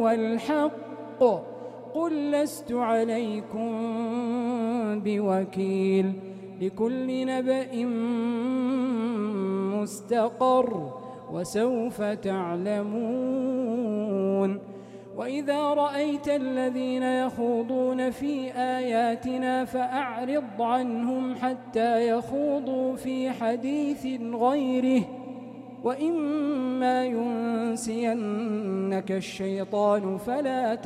هو الحق قل لست عليكم بوكيل لكل نبأ مستقر وسوف تعلمون وإذا رأيت الذين يخوضون في آياتنا فأعرض عنهم حتى يخوضوا في حديث غيره وإما ينسينك الشيطان فلا